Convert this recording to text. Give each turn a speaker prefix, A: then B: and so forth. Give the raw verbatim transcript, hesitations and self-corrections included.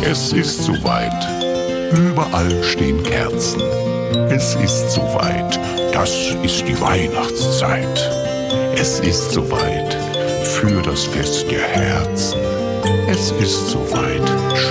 A: Es ist soweit, überall stehen Kerzen. Es ist soweit, das ist die Weihnachtszeit. Es ist soweit, für das Fest der Herzen. Es ist soweit,